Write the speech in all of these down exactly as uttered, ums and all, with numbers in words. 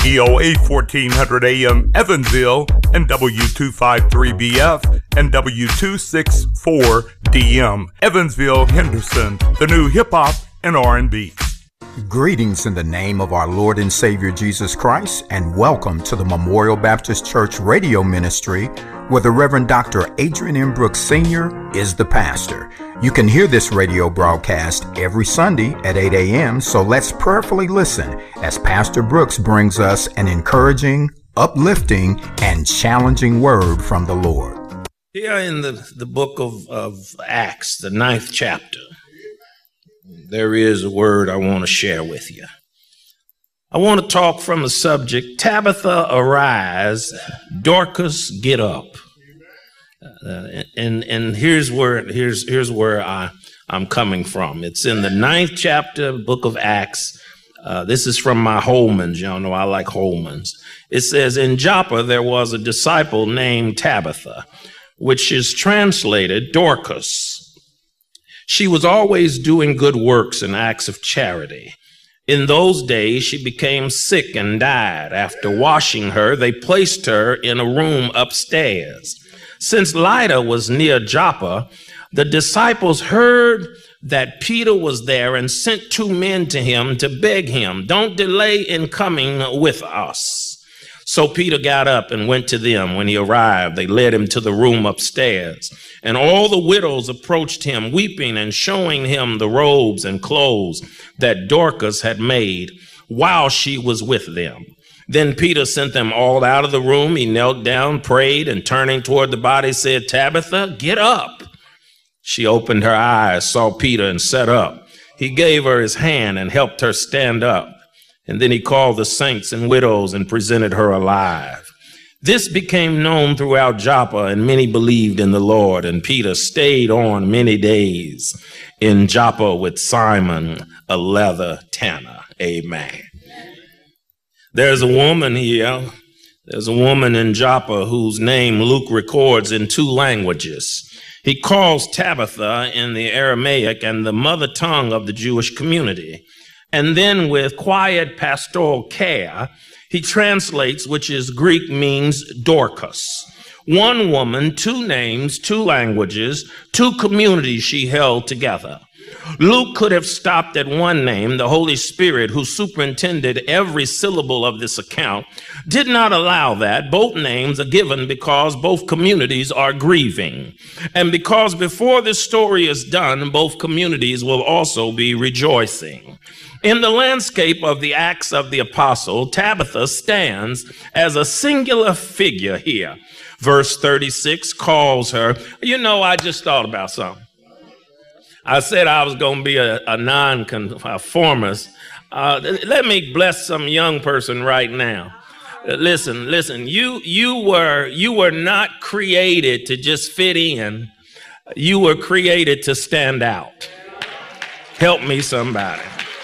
K E O A fourteen hundred A M Evansville and W two fifty-three B F and W two sixty-four D M Evansville, Henderson, the new hip-hop and R and B. Greetings in the name of our Lord and Savior Jesus Christ, and welcome to the Memorial Baptist Church radio ministry, where the Reverend Doctor Adrian M. Brooks Senior is the pastor. You can hear this radio broadcast every Sunday at eight a.m., so let's prayerfully listen as Pastor Brooks brings us an encouraging, uplifting, and challenging word from the Lord. Here in the, the book of, of Acts, the ninth chapter, there is a word I want to share with you. I want to talk from the subject, Tabitha, arise, Dorcas, get up. Uh, and and here's where here's here's where I I'm coming from. It's in the ninth chapter, book of Acts. Uh, this is from my Holman's. Y'all know I like Holman's. It says, in Joppa there was a disciple named Tabitha, which is translated Dorcas. She was always doing good works and acts of charity. In those days, she became sick and died. After washing her, they placed her in a room upstairs. Since Lydda was near Joppa, the disciples heard that Peter was there and sent two men to him to beg him, don't delay in coming with us. So Peter got up and went to them. When he arrived, they led him to the room upstairs. And all the widows approached him, weeping and showing him the robes and clothes that Dorcas had made while she was with them. Then Peter sent them all out of the room. He knelt down, prayed, and turning toward the body said, Tabitha, get up. She opened her eyes, saw Peter, and sat up. He gave her his hand and helped her stand up. And then he called the saints and widows and presented her alive. This became known throughout Joppa, and many believed in the Lord. And Peter stayed on many days in Joppa with Simon, a leather tanner. Amen. There's a woman here. There's a woman in Joppa whose name Luke records in two languages. He calls Tabitha in the Aramaic and the mother tongue of the Jewish community. And then with quiet pastoral care, he translates, which is Greek, means Dorcas. One woman, two names, two languages, two communities she held together. Luke could have stopped at one name. The Holy Spirit, who superintended every syllable of this account, did not allow that. Both names are given because both communities are grieving. And because before this story is done, both communities will also be rejoicing. In the landscape of the Acts of the Apostle, Tabitha stands as a singular figure here. Verse thirty-six calls her, you know, I just thought about something. I said I was going to be a, a non-conformist. Uh, let me bless some young person right now. Uh, listen, listen, you, you were, you were not created to just fit in. You were created to stand out. Help me, somebody.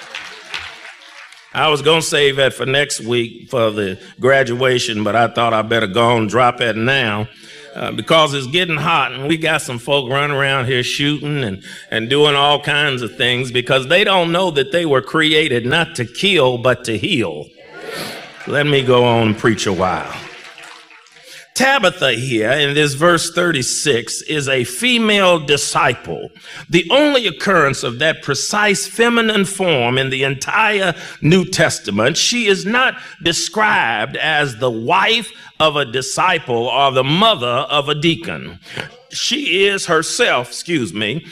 I was going to save that for next week for the graduation, but I thought I better go and drop it now uh, because it's getting hot and we got some folk running around here shooting and, and doing all kinds of things because they don't know that they were created not to kill, but to heal. Let me go on and preach a while. Tabitha here in this verse thirty-six is a female disciple, the only occurrence of that precise feminine form in the entire New Testament. She is not described as the wife of a disciple or the mother of a deacon. She is herself, excuse me,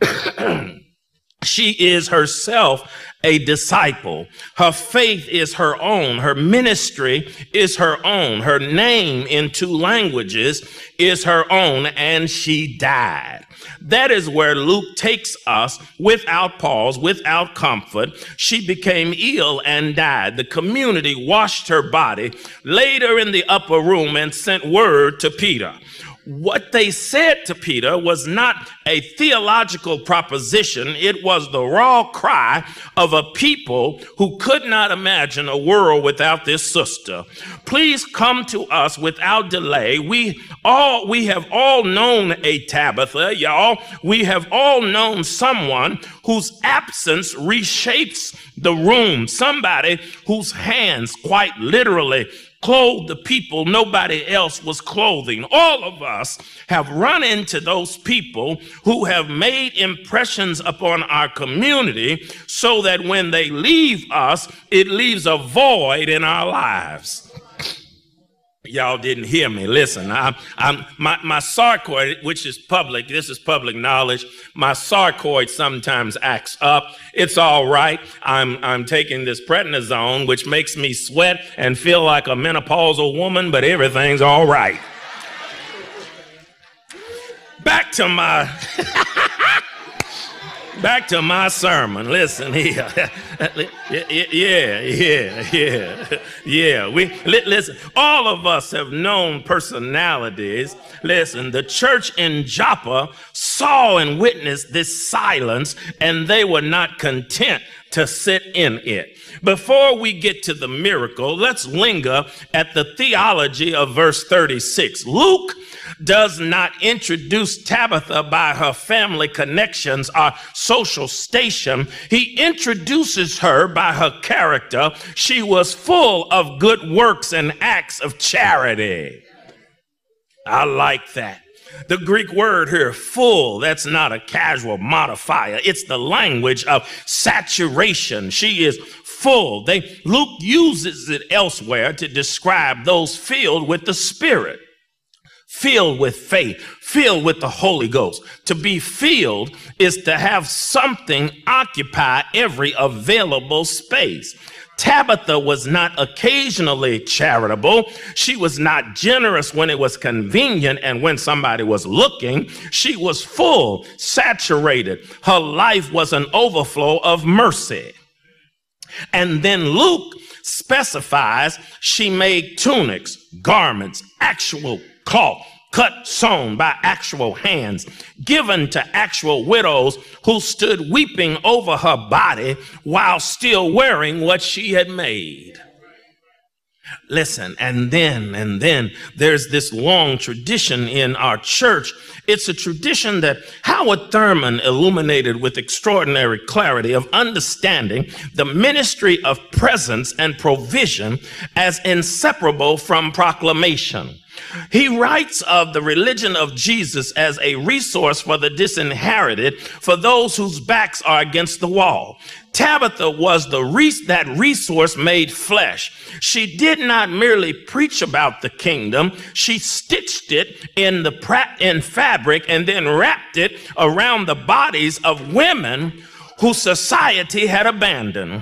she is herself a disciple. Her faith is her own. Her ministry is her own. Her name in two languages is her own, and she died. That is where Luke takes us without pause, without comfort. She became ill and died. The community washed her body, laid her in the upper room, and sent word to Peter. What they said to Peter was not a theological proposition. It was the raw cry of a people who could not imagine a world without this sister. Please come to us without delay. We all, we have all known a Tabitha, y'all. We have all known someone whose absence reshapes the room, somebody whose hands quite literally clothed the people nobody else was clothing. All of us have run into those people who have made impressions upon our community so that when they leave us, it leaves a void in our lives. Y'all didn't hear me. Listen, I'm, I'm, my, my sarcoid, which is public, this is public knowledge, my sarcoid sometimes acts up. It's all right. I'm, I'm taking this prednisone, which makes me sweat and feel like a menopausal woman, but everything's all right. Back to my... Back to my sermon. Listen here. yeah, yeah, yeah, yeah. We listen. All of us have known personalities. Listen, the church in Joppa saw and witnessed this silence, and they were not content to sit in it. Before we get to the miracle, let's linger at the theology of verse thirty-six. Luke does not introduce Tabitha by her family connections or social station. He introduces her by her character. She was full of good works and acts of charity. I like that. The Greek word here, full, that's not a casual modifier. It's the language of saturation. She is full. They, Luke uses it elsewhere to describe those filled with the Spirit, filled with faith, filled with the Holy Ghost. To be filled is to have something occupy every available space. Tabitha was not occasionally charitable. She was not generous when it was convenient and when somebody was looking. She was full, saturated. Her life was an overflow of mercy. And then Luke specifies she made tunics, garments, actual cloth, cut, sewn by actual hands, given to actual widows who stood weeping over her body while still wearing what she had made. Listen, and then, and then there's this long tradition in our church. It's a tradition that Howard Thurman illuminated with extraordinary clarity of understanding the ministry of presence and provision as inseparable from proclamation. He writes of the religion of Jesus as a resource for the disinherited, for those whose backs are against the wall. Tabitha was the res- that resource made flesh. She did not merely preach about the kingdom. She stitched it in the pra- in fabric and then wrapped it around the bodies of women who society had abandoned.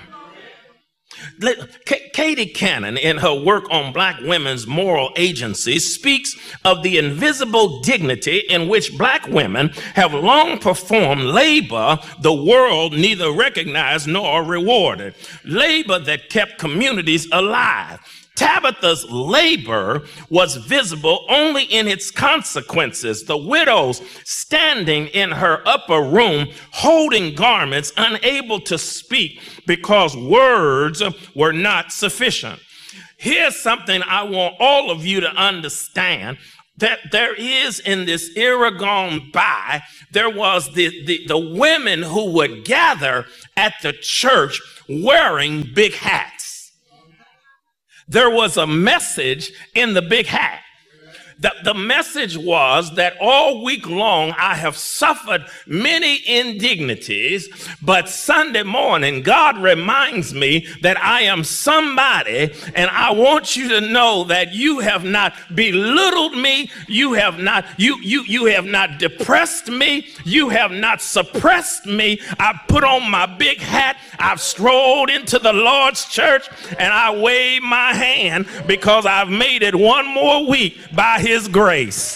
K- Katie Cannon, in her work on Black women's moral agency, speaks of the invisible dignity in which Black women have long performed labor the world neither recognized nor rewarded, labor that kept communities alive. Tabitha's labor was visible only in its consequences. The widows standing in her upper room, holding garments, unable to speak because words were not sufficient. Here's something I want all of you to understand, that there is in this era gone by, there was the, the, the women who would gather at the church wearing big hats. There was a message in the big hat. The, the message was that all week long I have suffered many indignities, but Sunday morning God reminds me that I am somebody, and I want you to know that you have not belittled me, you have not you you you have not depressed me, you have not suppressed me. I put on my big hat, I've strolled into the Lord's church, and I wave my hand because I've made it one more week by His grace.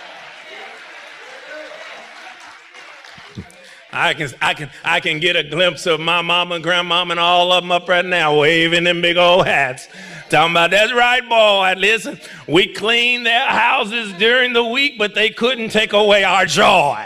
I can, I can, I can get a glimpse of my mama and grandmama and all of them up right now waving them big old hats. Talking about, that's right, boy. Listen, we cleaned their houses during the week, but they couldn't take away our joy.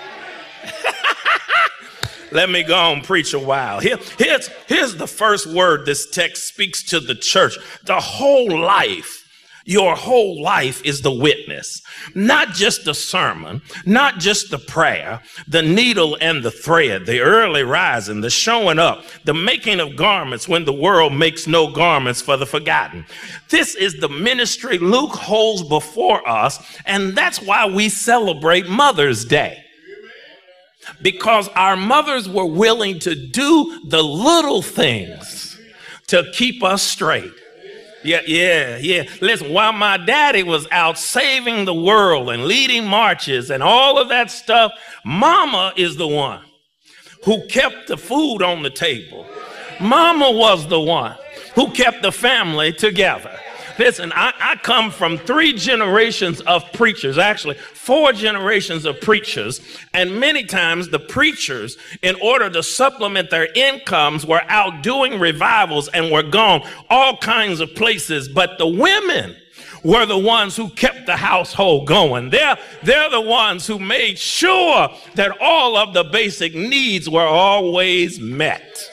Let me go on preach a while. Here, here's, here's the first word this text speaks to the church. The whole life, Your whole life is the witness, not just the sermon, not just the prayer, the needle and the thread, the early rising, the showing up, the making of garments when the world makes no garments for the forgotten. This is the ministry Luke holds before us, and that's why we celebrate Mother's Day. Because our mothers were willing to do the little things to keep us straight. Yeah, yeah, yeah. Listen, while my daddy was out saving the world and leading marches and all of that stuff, Mama is the one who kept the food on the table. Mama was the one who kept the family together. Listen, I, I come from three generations of preachers, actually four generations of preachers, and many times the preachers, in order to supplement their incomes, were out doing revivals and were gone all kinds of places, but the women were the ones who kept the household going. They're, they're the ones who made sure that all of the basic needs were always met.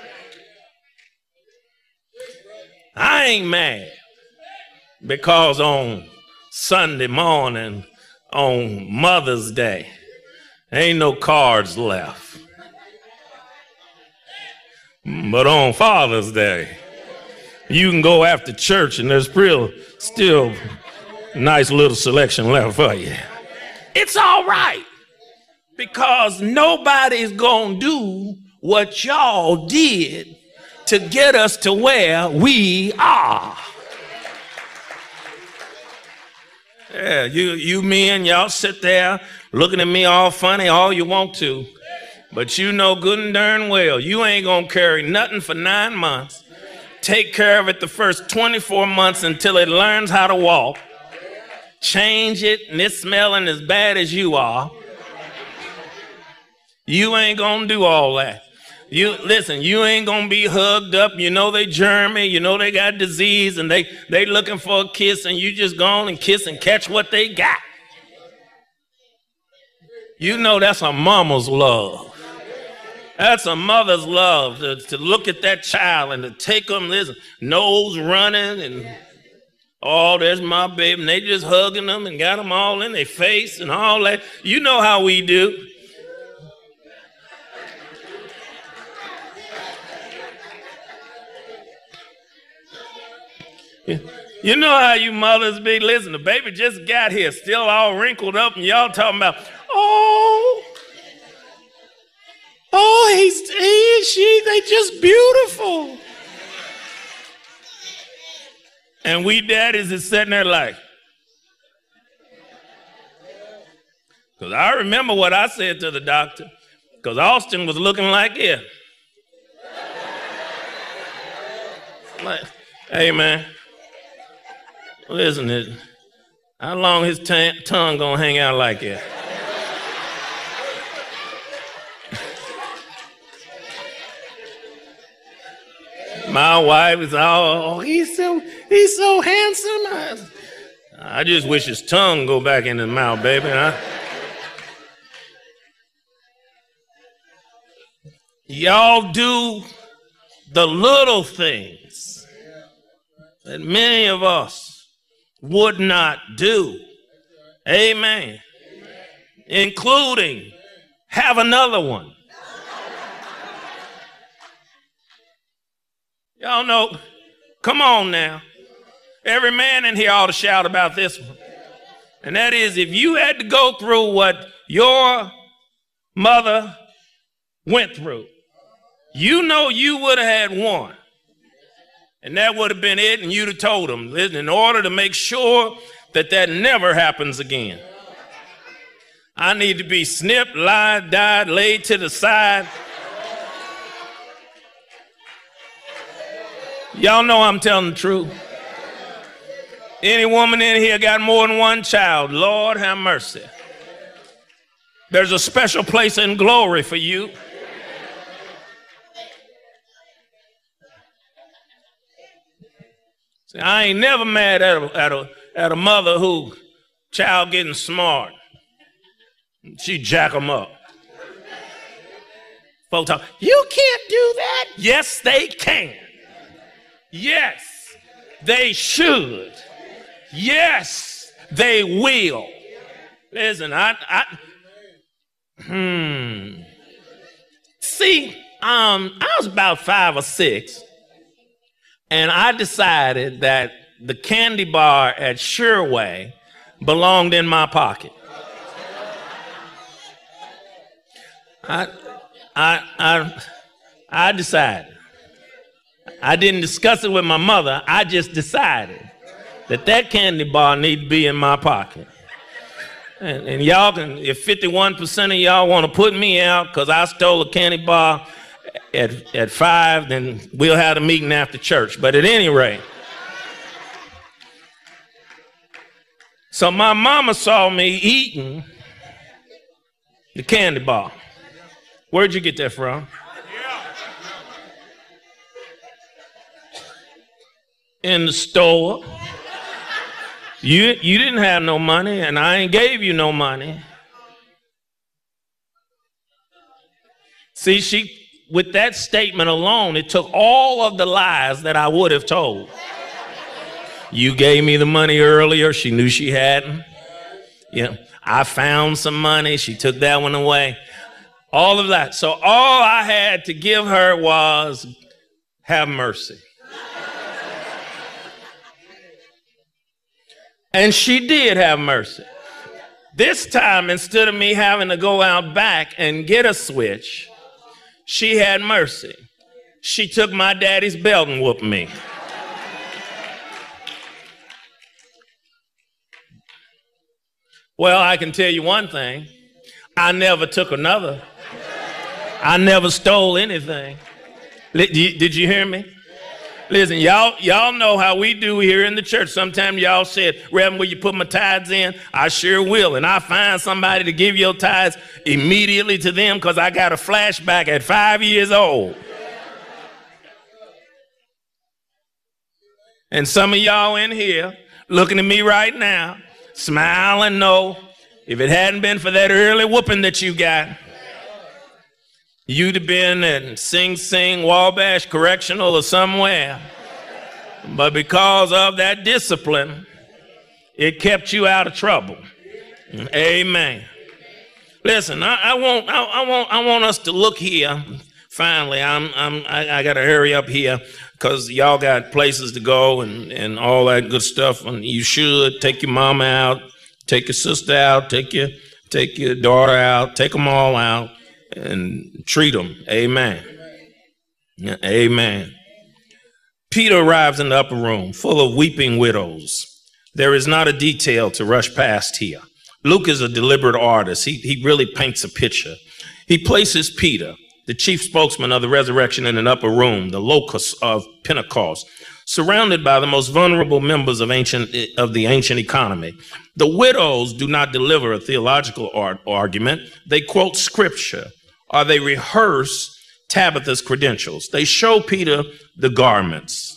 I ain't mad. Because on Sunday morning, on Mother's Day, ain't no cards left. But on Father's Day, you can go after church and there's still, still a nice little selection left for you. It's all right, because nobody's gonna do what y'all did to get us to where we are. Yeah, you, you men, y'all sit there looking at me all funny all you want to, but you know good and darn well you ain't gonna carry nothing for nine months. Take care of it the first twenty-four months until it learns how to walk. Change it and it's smelling as bad as you are. You ain't gonna do all that. You listen, you ain't gonna be hugged up. You know they germy, you know they got disease, and they they looking for a kiss, and you just go on and kiss and catch what they got. You know that's a mama's love. That's a mother's love, to, to look at that child and to take them, listen, nose running, and oh, there's my baby, and they just hugging them and got them all in their face and all that. You know how we do. You know how you mothers be. Listen, the baby just got here, still all wrinkled up, and y'all talking about, oh, oh, he's, he and she, they just beautiful. And we daddies is sitting there like, because I remember what I said to the doctor, because Austin was looking like it. Like, hey, man. Listen, it, how long his t- tongue gonna hang out like that? My wife is all, oh, he's so, he's so handsome. I, I just wish his tongue go back in his mouth, baby. Huh? Y'all do the little things that many of us would not do. Amen. Amen. Including have another one. Y'all know, come on now. Every man in here ought to shout about this one. And that is, if you had to go through what your mother went through, you know you would have had one. And that would have been it, and you'd have told them, listen, in order to make sure that that never happens again, I need to be snipped, lied, died, laid to the side. Y'all know I'm telling the truth. Any woman in here got more than one child, Lord have mercy. There's a special place in glory for you. See, I ain't never mad at a, at a, at a mother who child getting smart. She jack them up. Folks talk, you can't do that. Yes, they can. Yes, they should. Yes, they will. Listen, I, I hmm. See, um, I was about five or six, and I decided that the candy bar at Sherway belonged in my pocket. I, I, I, I decided. I didn't discuss it with my mother. I just decided that that candy bar needed to be in my pocket. And, and y'all can, if fifty-one percent of y'all want to put me out because I stole a candy bar at, at five, then we'll have a meeting after church. But at any rate, so my mama saw me eating the candy bar. Where'd you get that from? In the store. You, you didn't have no money, and I ain't gave you no money. See, she, with that statement alone, it took all of the lies that I would have told. You gave me the money earlier. She knew she hadn't. Yeah, I found some money. She took that one away. All of that. So all I had to give her was have mercy. And she did have mercy. This time, instead of me having to go out back and get a switch, she had mercy. She took my daddy's belt and whooped me. Well, I can tell you one thing. I never took another. I never stole anything. Did you hear me? Listen, y'all, y'all know how we do here in the church. Sometimes y'all said, Reverend, will you put my tithes in? I sure will. And I find somebody to give your tithes immediately to them because I got a flashback at five years old. And some of y'all in here looking at me right now, smiling, no. If it hadn't been for that early whooping that you got, you'd have been in Sing Sing, Wabash Correctional or somewhere. But because of that discipline, it kept you out of trouble. Amen. Listen, I, I want, I, I want, I want us to look here. Finally, I'm, I'm, I, I got to hurry up here because y'all got places to go and, and all that good stuff. And you should take your mama out, take your sister out, take your, take your daughter out, take them all out. And treat them. Amen. Amen. Amen. Peter arrives in the upper room full of weeping widows. There is not a detail to rush past here. Luke is a deliberate artist. He, he really paints a picture. He places Peter, the chief spokesman of the resurrection, in an upper room, the locus of Pentecost, surrounded by the most vulnerable members of ancient of the ancient economy. The widows do not deliver a theological art argument. They quote scripture, or they rehearse Tabitha's credentials. They show Peter the garments.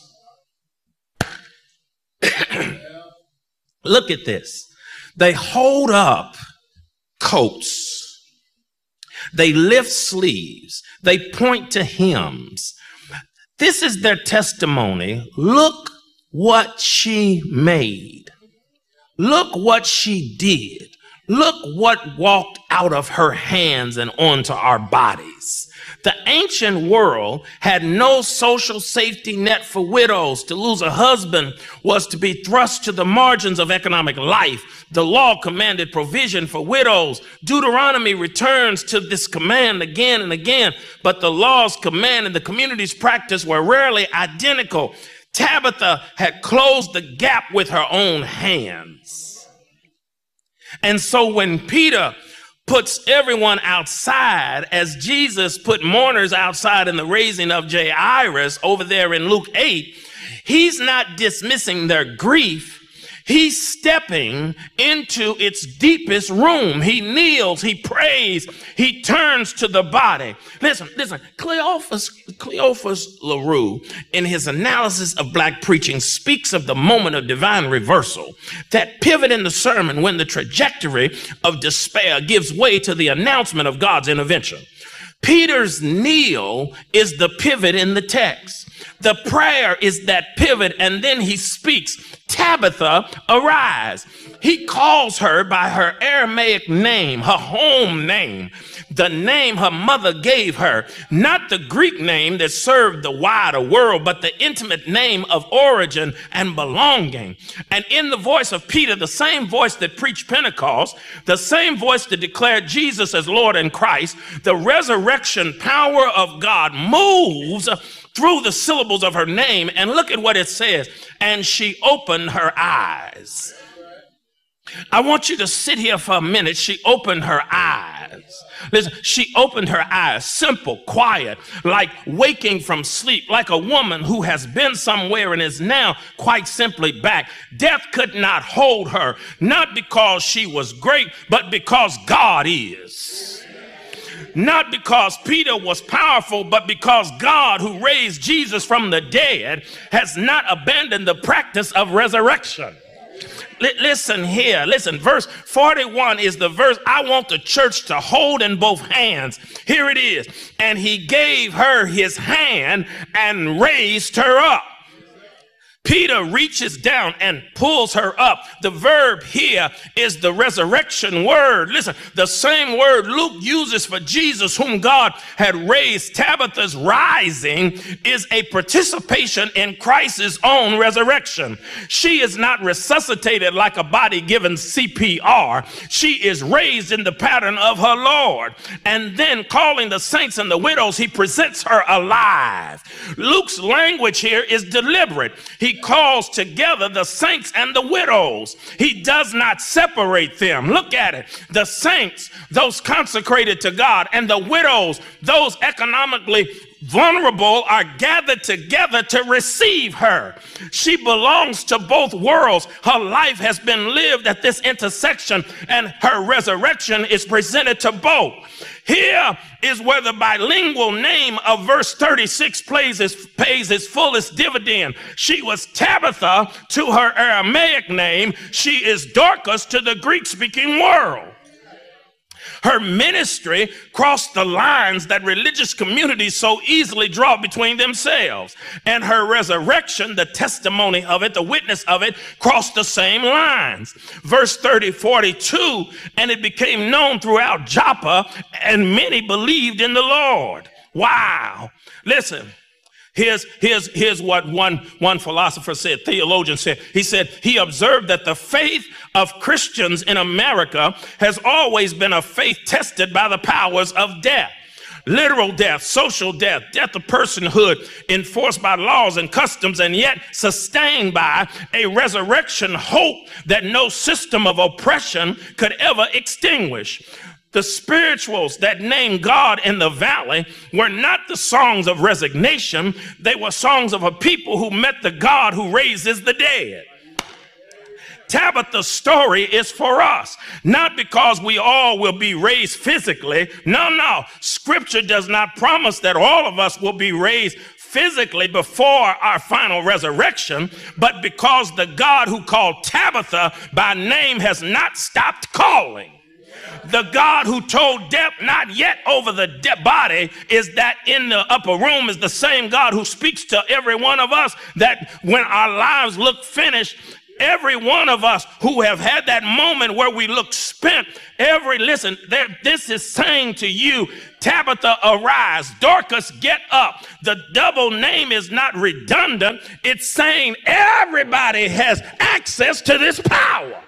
Look at this. They hold up coats. They lift sleeves. They point to hymns. This is their testimony. Look what she made. Look what she did. Look what walked out of her hands and onto our bodies. The ancient world had no social safety net for widows. To lose a husband was to be thrust to the margins of economic life. The law commanded provision for widows. Deuteronomy returns to this command again and again, but the law's command and the community's practice were rarely identical. Tabitha had closed the gap with her own hands. And so when Peter puts everyone outside, as Jesus put mourners outside in the raising of Jairus over there in Luke eight, he's not dismissing their grief. He's stepping into its deepest room. He kneels, he prays, he turns to the body. Listen, listen, Cleophas, Cleophas LaRue, in his analysis of black preaching, speaks of the moment of divine reversal, that pivot in the sermon when the trajectory of despair gives way to the announcement of God's intervention. Peter's kneel is the pivot in the text. The prayer is that pivot, and then he speaks. Tabitha, arise. He calls her by her Aramaic name, her home name, the name her mother gave her, not the Greek name that served the wider world, but the intimate name of origin and belonging. And in the voice of Peter, the same voice that preached Pentecost, the same voice that declared Jesus as Lord and Christ, the resurrection power of God moves through the syllables of her name. And look at what it says. And she opened her eyes. I want you to sit here for a minute. She opened her eyes. Listen, she opened her eyes, simple, quiet, like waking from sleep, like a woman who has been somewhere and is now quite simply back. Death could not hold her, not because she was great, but because God is. Not because Peter was powerful, but because God, who raised Jesus from the dead, has not abandoned the practice of resurrection. L- listen here, listen, verse forty-one is the verse I want the church to hold in both hands. Here it is. And he gave her his hand and raised her up. Peter reaches down and pulls her up. The verb here is the resurrection word. Listen, the same word Luke uses for Jesus, whom God had raised. Tabitha's rising is a participation in Christ's own resurrection. She is not resuscitated like a body given C P R. She is raised in the pattern of her Lord. And then, calling the saints and the widows, he presents her alive. Luke's language here is deliberate. He calls together the saints and the widows. He does not separate them. Look at it. The saints, those consecrated to God, and the widows, those economically vulnerable, are gathered together to receive her. She belongs to both worlds. Her life has been lived at this intersection, and her resurrection is presented to both. Here is where the bilingual name of verse thirty-six plays its, pays its fullest dividend. She was Tabitha to her Aramaic name. She is Dorcas to the Greek-speaking world. Her ministry crossed the lines that religious communities so easily draw between themselves. And her resurrection, the testimony of it, the witness of it, crossed the same lines. Verse thirty, forty-two, and it became known throughout Joppa, and many believed in the Lord. Wow. Listen. Here's, here's, here's what one, one philosopher said, theologian said. He said he observed that the faith of Christians in America has always been a faith tested by the powers of death. Literal death, social death, death of personhood enforced by laws and customs, and yet sustained by a resurrection hope that no system of oppression could ever extinguish. The spirituals that named God in the valley were not the songs of resignation. They were songs of a people who met the God who raises the dead. Tabitha's story is for us, not because we all will be raised physically. No, no. Scripture does not promise that all of us will be raised physically before our final resurrection, but because the God who called Tabitha by name has not stopped calling. The God who told death not yet over the dead body is that in the upper room is the same God who speaks to every one of us, that when our lives look finished, every one of us who have had that moment where we look spent, every, listen, there, this is saying to you, Tabitha, arise. Dorcas, get up. The double name is not redundant. It's saying everybody has access to this power.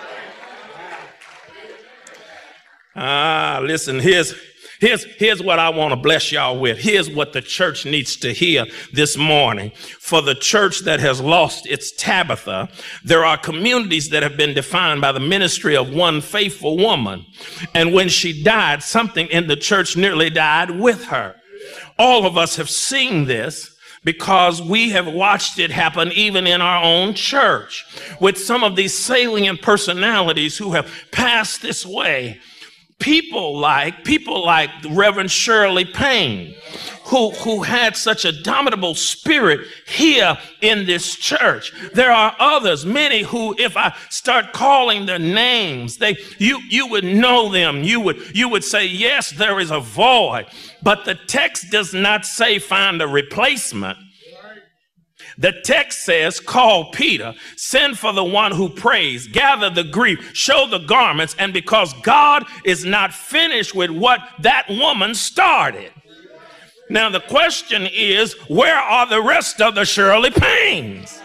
Ah, listen, here's, here's, here's what I want to bless y'all with. Here's what the church needs to hear this morning. For the church that has lost its Tabitha, there are communities that have been defined by the ministry of one faithful woman. And when she died, something in the church nearly died with her. All of us have seen this, because we have watched it happen even in our own church with some of these salient personalities who have passed this way. People like, people like Reverend Shirley Payne, who, who had such a dominable spirit here in this church. There are others, many who, if I start calling their names, they, you, you would know them. You would, you would say, yes, there is a void, but the text does not say find a replacement. The text says, call Peter, send for the one who prays, gather the grief, show the garments, and because God is not finished with what that woman started. Now the question is, where are the rest of the Shirley Paynes?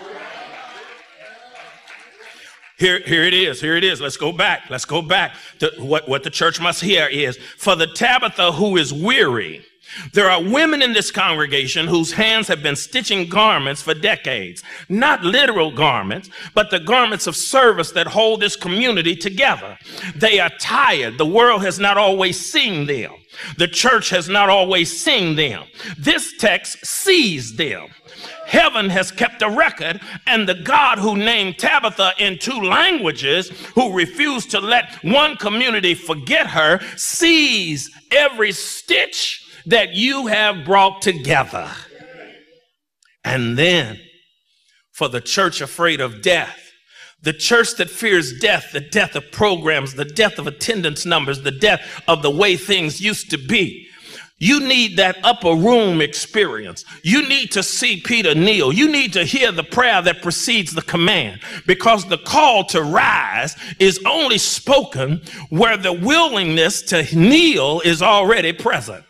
Here, here it is. Here it is. Let's go back. Let's go back to what, what the church must hear is, for the Tabitha who is weary. There are women in this congregation whose hands have been stitching garments for decades. Not literal garments, but the garments of service that hold this community together. They are tired. The world has not always seen them. The church has not always seen them. This text sees them. Heaven has kept a record, and the God who named Tabitha in two languages, who refused to let one community forget her, sees every stitch that you have brought together. And then, for the church afraid of death, the church that fears death, the death of programs, the death of attendance numbers, the death of the way things used to be, you need that upper room experience. You need to see Peter kneel. You need to hear the prayer that precedes the command, because the call to rise is only spoken where the willingness to kneel is already present.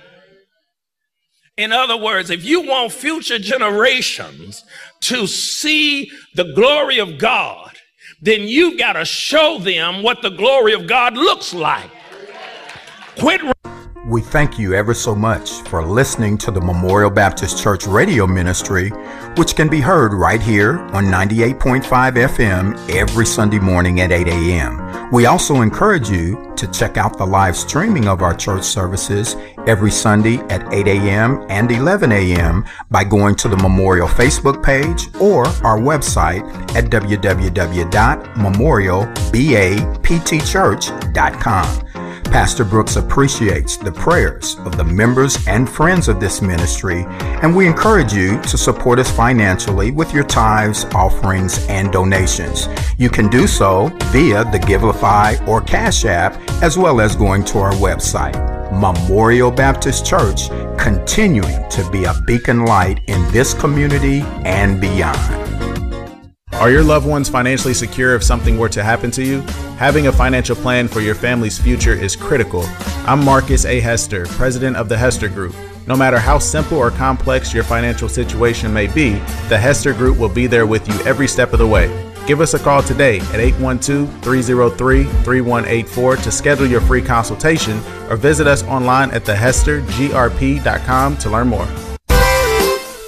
In other words, if you want future generations to see the glory of God, then you've got to show them what the glory of God looks like. Quit. We thank you ever so much for listening to the Memorial Baptist Church radio ministry, which can be heard right here on ninety-eight point five F M every Sunday morning at eight a.m. We also encourage you to check out the live streaming of our church services every Sunday at eight a.m. and eleven a.m. by going to the Memorial Facebook page or our website at w w w dot memorial bapt church dot com. Pastor Brooks appreciates the prayers of the members and friends of this ministry, and we encourage you to support us financially with your tithes, offerings, and donations. You can do so via the Givelify or Cash App, as well as going to our website. Memorial Baptist Church, continuing to be a beacon light in this community and beyond. Are your loved ones financially secure if something were to happen to you? Having a financial plan for your family's future is critical. I'm Marcus A. Hester, president of the Hester Group. No matter how simple or complex your financial situation may be, the Hester Group will be there with you every step of the way. Give us a call today at eight one two, three zero three, three one eight four to schedule your free consultation, or visit us online at the hester g r p dot com to learn more.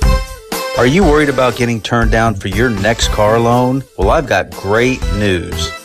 Are you worried about getting turned down for your next car loan? Well, I've got great news.